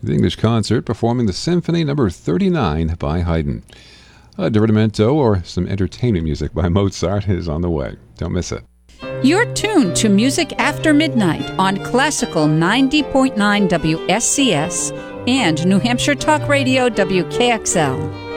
the English Concert performing the Symphony No. 39 by Haydn. A divertimento or some entertainment music by Mozart is on the way. Don't miss it. You're tuned to Music After Midnight on Classical 90.9 WSCS and New Hampshire Talk Radio WKXL.